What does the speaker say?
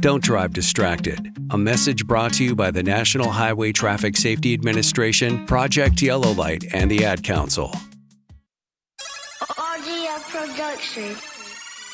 Don't drive distracted. A message brought to you by the National Highway Traffic Safety Administration, Project Yellow Light, and the Ad Council. RGF Production.